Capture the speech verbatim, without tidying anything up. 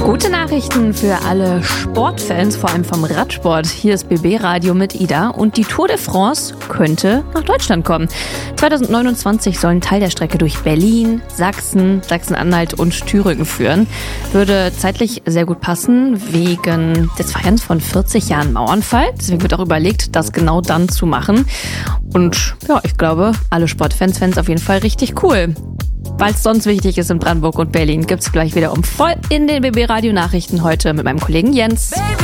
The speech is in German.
Gute Nachrichten für alle Sportfans, vor allem vom Radsport. Hier ist B B Radio mit Ida und die Tour de France könnte nach Deutschland kommen. zwanzig neunundzwanzig soll ein Teil der Strecke durch Berlin, Sachsen, Sachsen-Anhalt und Thüringen führen. Würde zeitlich sehr gut passen wegen des Feierns von vierzig Jahren Mauernfall. Deswegen wird auch überlegt, das genau dann zu machen. Und ja, ich glaube, alle Sportfans fänden es auf jeden Fall richtig cool. Weil es sonst wichtig ist in Brandenburg und Berlin, gibt's gleich wieder um voll in den B B Radio Nachrichten heute mit meinem Kollegen Jens. Baby.